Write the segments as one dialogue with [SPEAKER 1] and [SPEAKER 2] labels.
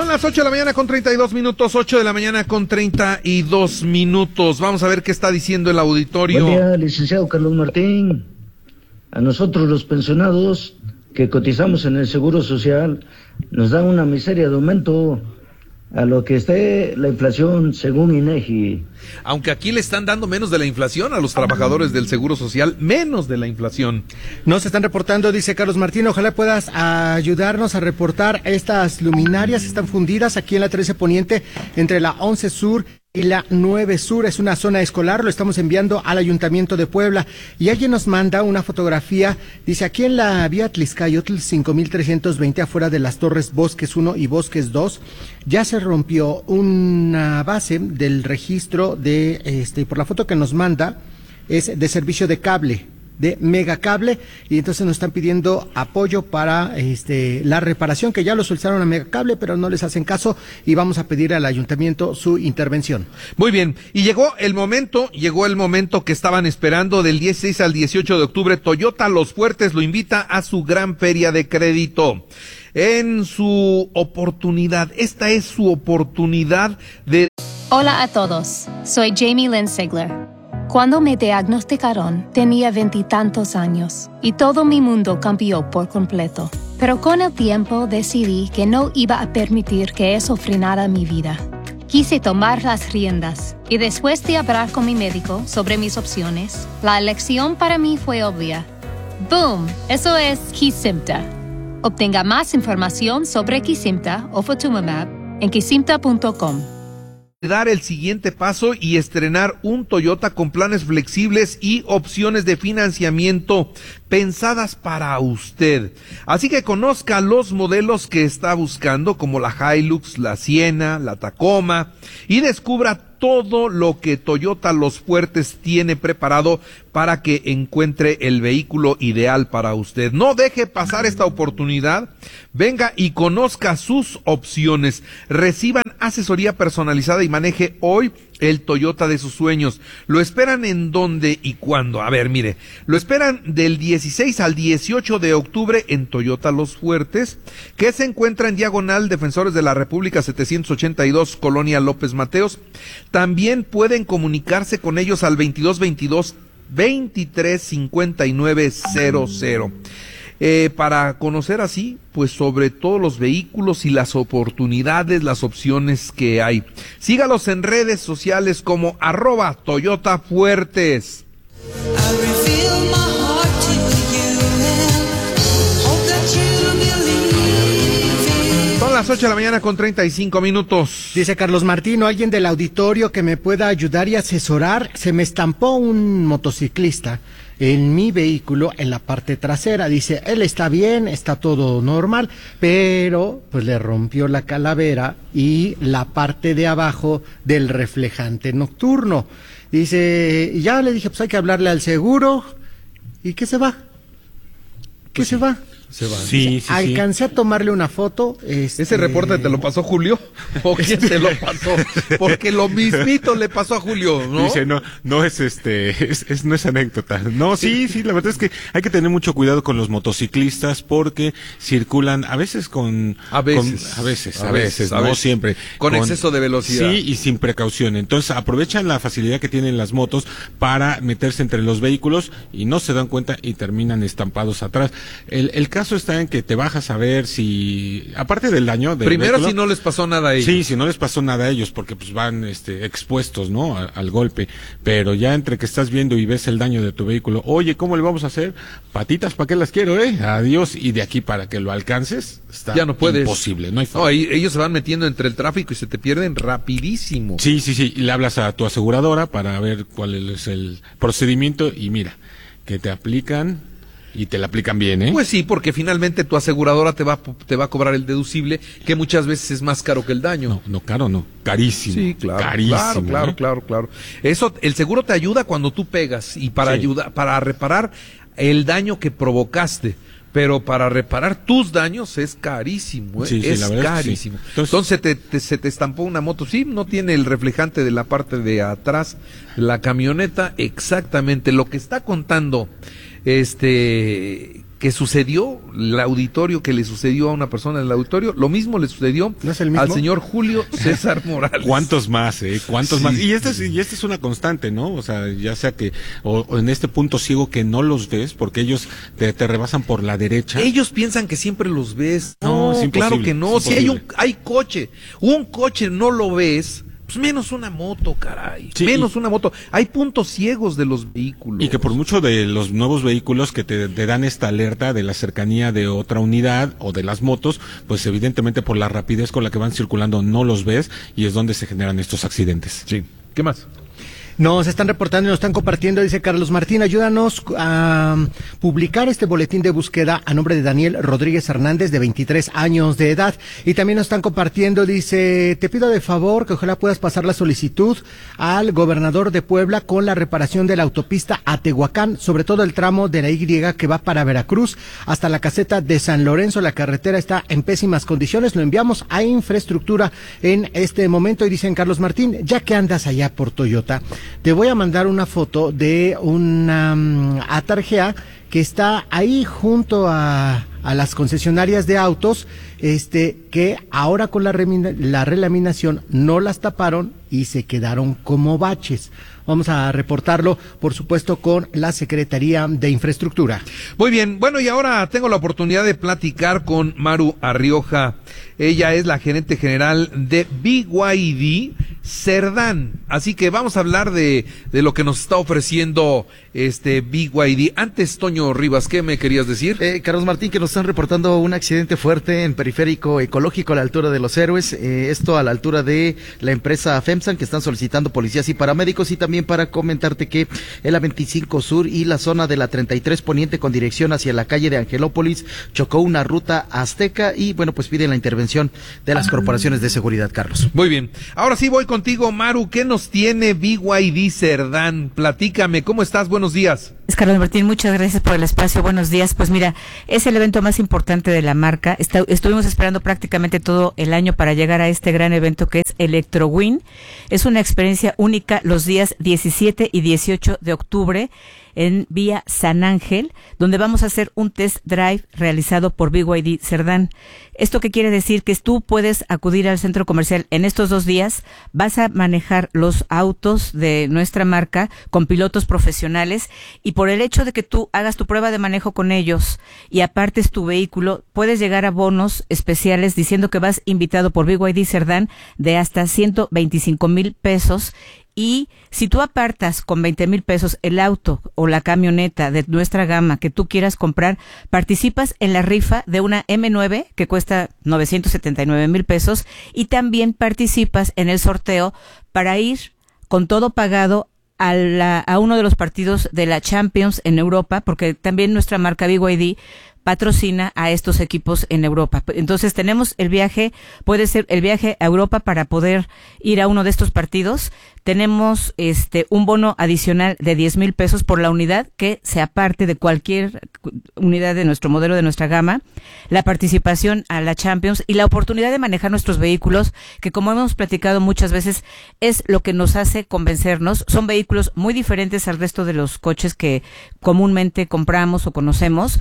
[SPEAKER 1] las 8 de la mañana con 32 minutos, 8 de la mañana con 32 minutos. Vamos a ver qué está diciendo el auditorio.
[SPEAKER 2] Buen día, licenciado Carlos Martín. A nosotros los pensionados que cotizamos en el Seguro Social nos dan una miseria de aumento a lo que esté la inflación según INEGI.
[SPEAKER 1] Aunque aquí le están dando menos de la inflación a los trabajadores del Seguro Social, menos de la inflación.
[SPEAKER 3] Nos están reportando, dice Carlos Martín, ojalá puedas ayudarnos a reportar estas luminarias, están fundidas aquí en la 13 Poniente, entre la 11 Sur y la 9 Sur, es una zona escolar, lo estamos enviando al Ayuntamiento de Puebla, y alguien nos manda una fotografía, dice aquí en la vía Tliscayotl 5320, afuera de las torres Bosques 1 y Bosques 2, ya se rompió una base del registro de, por la foto que nos manda, es de servicio de cable, de Megacable, y entonces nos están pidiendo apoyo para la reparación, que ya lo solicitaron a Megacable, pero no les hacen caso, y vamos a pedir al ayuntamiento su intervención.
[SPEAKER 1] Muy bien, y llegó el momento que estaban esperando. Del 16 al 18 de octubre, Toyota Los Fuertes lo invita a su gran feria de crédito. En su oportunidad, esta es su oportunidad de...
[SPEAKER 4] Hola a todos, soy Jamie Lynn Sigler. Cuando me diagnosticaron, tenía 20 y tantos años y todo mi mundo cambió por completo. Pero con el tiempo decidí que no iba a permitir que eso frenara mi vida. Quise tomar las riendas y después de hablar con mi médico sobre mis opciones, la elección para mí fue obvia. ¡Boom! Eso es Kesimpta. Obtenga más información sobre Kesimpta o Ofatumumab en kesimpta.com.
[SPEAKER 1] Dar el siguiente paso y estrenar un Toyota con planes flexibles y opciones de financiamiento pensadas para usted. Así que conozca los modelos que está buscando, como la Hilux, la Siena, la Tacoma, y descubra todo lo que Toyota Los Fuertes tiene preparado para que encuentre el vehículo ideal para usted. No deje pasar esta oportunidad. Venga y conozca sus opciones. Reciban asesoría personalizada y maneje hoy el Toyota de sus sueños. ¿Lo esperan en dónde y cuándo? A ver, mire, lo esperan del 16 al 18 de octubre en Toyota Los Fuertes, que se encuentra en diagonal Defensores de la República 782, Colonia López Mateos. También pueden comunicarse con ellos al 2222-235900. Para conocer así, pues sobre todos los vehículos y las oportunidades, las opciones que hay. Sígalos en redes sociales como @ToyotaFuertes. Son las 8 de la mañana con 35 minutos.
[SPEAKER 3] Dice Carlos Martín, alguien del auditorio que me pueda ayudar y asesorar. Se me estampó un motociclista en mi vehículo en la parte trasera. Dice, él está bien, está todo normal, pero pues le rompió la calavera y la parte de abajo del reflejante nocturno. Dice, ya le dije, pues hay que hablarle al seguro. ¿Y qué se va? ¿Qué se va?
[SPEAKER 1] Se va.
[SPEAKER 3] Sí, alcancé a tomarle una foto.
[SPEAKER 1] ¿Ese reporte te lo pasó Julio? ¿O quién te lo pasó? Porque lo mismito le pasó a Julio, ¿no?
[SPEAKER 5] Dice, no es no es anécdota. No, sí, la verdad es que hay que tener mucho cuidado con los motociclistas porque circulan a veces
[SPEAKER 1] a veces,
[SPEAKER 5] no siempre.
[SPEAKER 1] Con exceso de velocidad.
[SPEAKER 5] Sí, y sin precaución. Entonces aprovechan la facilidad que tienen las motos para meterse entre los vehículos y no se dan cuenta y terminan estampados atrás. El caso está en que te bajas a ver si, aparte del daño
[SPEAKER 1] primero
[SPEAKER 5] vehículo,
[SPEAKER 1] si no les pasó nada a ellos.
[SPEAKER 5] Sí, si no les pasó nada a ellos, porque pues van expuestos, ¿no? Al golpe, pero ya entre que estás viendo y ves el daño de tu vehículo, oye, ¿cómo le vamos a hacer? Patitas, ¿para qué las quiero, Adiós, y de aquí para que lo alcances, está
[SPEAKER 1] ya no puedes.
[SPEAKER 5] Imposible, no hay forma.
[SPEAKER 1] No, ellos se van metiendo entre el tráfico y se te pierden rapidísimo.
[SPEAKER 5] Sí, y le hablas a tu aseguradora para ver cuál es el procedimiento y mira, que te aplican. Y te la aplican bien, ¿eh?
[SPEAKER 1] Pues sí, porque finalmente tu aseguradora te va a cobrar el deducible, que muchas veces es más caro que el daño.
[SPEAKER 5] No, caro no, carísimo.
[SPEAKER 1] Sí, claro.
[SPEAKER 5] Carísimo.
[SPEAKER 1] Claro. Eso, el seguro te ayuda cuando tú pegas y para para reparar el daño que provocaste. Pero para reparar tus daños es carísimo,
[SPEAKER 5] Sí,
[SPEAKER 1] es
[SPEAKER 5] la verdad
[SPEAKER 1] carísimo.
[SPEAKER 5] Sí.
[SPEAKER 1] Entonces se te estampó una moto, sí, no tiene el reflejante de la parte de atrás, la camioneta, exactamente lo que está contando que sucedió, el auditorio que le sucedió a una persona en el auditorio, lo mismo le sucedió
[SPEAKER 3] ¿No es el mismo?
[SPEAKER 1] al señor Julio César Morales.
[SPEAKER 5] ¿Cuántos más, ¿Cuántos
[SPEAKER 1] Sí.
[SPEAKER 5] más? Y esta es una constante, ¿no? O sea, ya sea que, o en este punto ciego que no los ves, porque ellos te rebasan por la derecha.
[SPEAKER 1] Ellos piensan que siempre los ves.
[SPEAKER 5] No, es imposible,
[SPEAKER 1] claro que no.
[SPEAKER 5] es
[SPEAKER 1] Si hay
[SPEAKER 5] imposible.
[SPEAKER 1] un coche no lo ves, pues menos una moto, caray.
[SPEAKER 5] Sí,
[SPEAKER 1] menos una moto. Hay puntos ciegos de los vehículos.
[SPEAKER 5] Y que por mucho de los nuevos vehículos que te dan esta alerta de la cercanía de otra unidad o de las motos, pues evidentemente por la rapidez con la que van circulando no los ves y es donde se generan estos accidentes.
[SPEAKER 1] Sí. ¿Qué más?
[SPEAKER 3] Nos están reportando y nos están compartiendo, dice Carlos Martín, ayúdanos a publicar este boletín de búsqueda a nombre de Daniel Rodríguez Hernández, de 23 años de edad. Y también nos están compartiendo, dice, te pido de favor que ojalá puedas pasar la solicitud al gobernador de Puebla con la reparación de la autopista a Tehuacán, sobre todo el tramo de la Y que va para Veracruz hasta la caseta de San Lorenzo. La carretera está en pésimas condiciones, lo enviamos a infraestructura en este momento. Y dicen Carlos Martín, ya que andas allá por Toyota, te voy a mandar una foto de una Atarjea que está ahí junto a las concesionarias de autos, que ahora con la relaminación no las taparon y se quedaron como baches. Vamos a reportarlo, por supuesto, con la Secretaría de Infraestructura.
[SPEAKER 1] Muy bien, bueno, y ahora tengo la oportunidad de platicar con Maru Arrioja. Ella es la gerente general de BYD Cerdán. Así que vamos a hablar de lo que nos está ofreciendo BYD. Antes, Toño Rivas, ¿qué me querías decir?
[SPEAKER 6] Carlos Martín, que nos están reportando un accidente fuerte en Periférico Ecológico a la altura de Los Héroes, esto a la altura de la empresa FEMSAN, que están solicitando policías y paramédicos, y también para comentarte que en la 25 Sur y la zona de la 33 Poniente con dirección hacia la calle de Angelópolis chocó una ruta azteca y bueno, pues piden la intervención de las corporaciones de seguridad, Carlos.
[SPEAKER 1] Muy bien, ahora sí voy contigo, Maru. ¿Qué nos tiene BYD Cerdán? Platícame, ¿cómo estás? Buenos días.
[SPEAKER 7] Carlos Martín, muchas gracias por el espacio. Buenos días. Pues mira, es el evento más importante de la marca. Estuvimos esperando prácticamente todo el año para llegar a este gran evento que es ElectroWin. Es una experiencia única los días 17 y 18 de octubre en Vía San Ángel, donde vamos a hacer un test drive realizado por BYD Cerdán. ¿Esto qué quiere decir? Que tú puedes acudir al centro comercial en estos 2 días, vas a manejar los autos de nuestra marca con pilotos profesionales, y por el hecho de que tú hagas tu prueba de manejo con ellos y apartes tu vehículo, puedes llegar a bonos especiales diciendo que vas invitado por BYD Cerdán de hasta 125,000 pesos. Y si tú apartas con 20,000 pesos el auto o la camioneta de nuestra gama que tú quieras comprar, participas en la rifa de una M9 que cuesta 979,000 pesos, y también participas en el sorteo para ir con todo pagado a uno de los partidos de la Champions en Europa, porque también nuestra marca BYD patrocina a estos equipos en Europa. Entonces tenemos el viaje, puede ser el viaje a Europa para poder ir a uno de estos partidos. Tenemos un bono adicional de 10,000 pesos por la unidad que se aparte de cualquier unidad de nuestro modelo, de nuestra gama, la participación a la Champions y la oportunidad de manejar nuestros vehículos, que como hemos platicado muchas veces es lo que nos hace convencernos. Son vehículos muy diferentes al resto de los coches que comúnmente compramos o conocemos.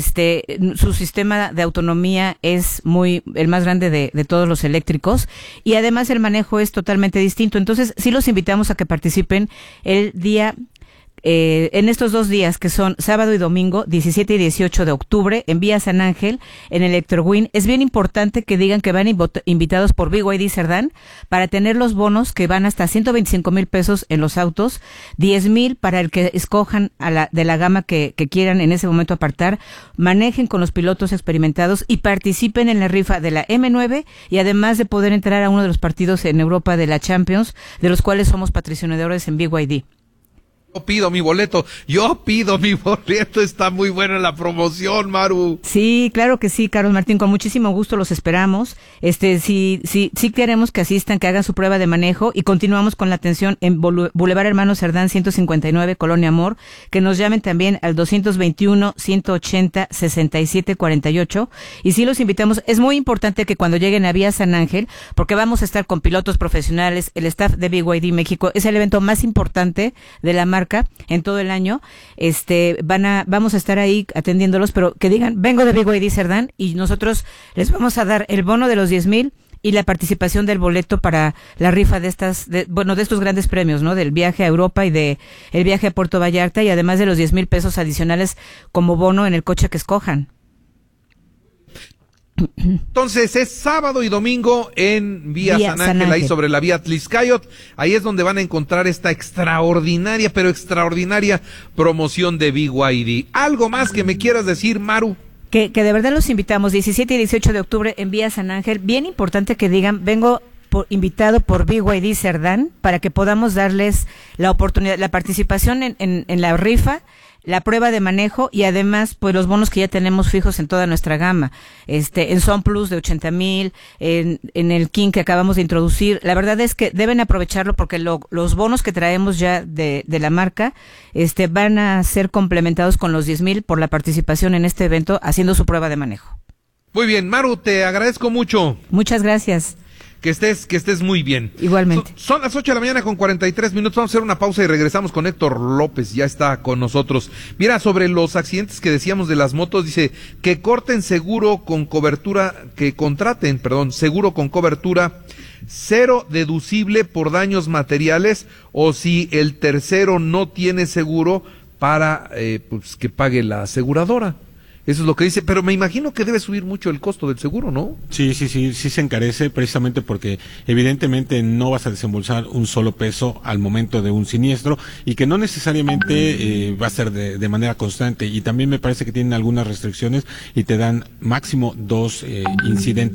[SPEAKER 7] Su sistema de autonomía es el más grande de todos los eléctricos, y además el manejo es totalmente distinto. Entonces sí los invitamos a que participen el día en estos 2 días, que son sábado y domingo, 17 y 18 de octubre, en Vía San Ángel, en ElectroWin. Es bien importante que digan que van invitados por BYD Cerdán para tener los bonos que van hasta 125,000 pesos en los autos, 10,000 para el que escojan de la gama que quieran en ese momento apartar, manejen con los pilotos experimentados y participen en la rifa de la M9, y además de poder entrar a uno de los partidos en Europa de la Champions, de los cuales somos patrocinadores en BYD.
[SPEAKER 1] Yo pido mi boleto, está muy buena la promoción, Maru.
[SPEAKER 7] Sí, claro que sí, Carlos Martín, con muchísimo gusto los esperamos. Sí queremos que asistan, que hagan su prueba de manejo, y continuamos con la atención en Boulevard Hermano Cerdán 159, Colonia Amor, que nos llamen también al 221-180-6748, y sí los invitamos. Es muy importante que cuando lleguen a Vía San Ángel, porque vamos a estar con pilotos profesionales, el staff de BYD México, es el evento más importante de la marca marca en todo el año. Vamos a estar ahí atendiéndolos, pero que digan, vengo de BYD Cerdán, y nosotros les vamos a dar el bono de los 10,000 y la participación del boleto para la rifa de estos grandes premios, ¿no? Del viaje a Europa y de el viaje a Puerto Vallarta, y además de los 10,000 pesos adicionales como bono en el coche que escojan.
[SPEAKER 1] Entonces es sábado y domingo en Vía San Ángel, ahí sobre la vía Tliscayot. Ahí es donde van a encontrar esta extraordinaria, pero extraordinaria promoción de BYD. ¿Algo más que me quieras decir, Maru?
[SPEAKER 7] Que de verdad los invitamos, 17 y 18 de octubre en Vía San Ángel. Bien importante que digan, vengo invitado por BYD Cerdán, para que podamos darles la oportunidad, la participación en la rifa, la prueba de manejo, y además pues los bonos que ya tenemos fijos en toda nuestra gama, en Son Plus de 80,000, en el King que acabamos de introducir. La verdad es que deben aprovecharlo, porque los bonos que traemos ya de la marca van a ser complementados con los 10,000 por la participación en este evento haciendo su prueba de manejo.
[SPEAKER 1] Muy bien, Maru, te agradezco mucho.
[SPEAKER 7] Muchas gracias.
[SPEAKER 1] Que estés muy bien.
[SPEAKER 7] Igualmente.
[SPEAKER 1] Son las 8 de la mañana con 43 minutos. Vamos a hacer una pausa y regresamos con Héctor López. Ya está con nosotros. Mira, sobre los accidentes que decíamos de las motos, dice que contraten seguro con cobertura, cero deducible por daños materiales, o si el tercero no tiene seguro, para pues que pague la aseguradora. Eso es lo que dice, pero me imagino que debe subir mucho el costo del seguro, ¿no?
[SPEAKER 5] Sí se encarece, precisamente porque evidentemente no vas a desembolsar un solo peso al momento de un siniestro, y que no necesariamente va a ser de manera constante, y también me parece que tienen algunas restricciones y te dan máximo 2 incidentes